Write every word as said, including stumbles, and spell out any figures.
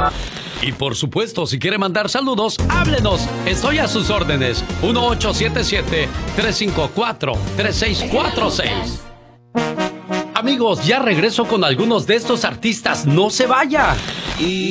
Y por supuesto, si quiere mandar saludos, háblenos. Estoy a sus órdenes. uno ocho siete siete, tres cinco cuatro, tres seis cuatro seis. Amigos, ya regreso con algunos de estos artistas. ¡No se vaya! Y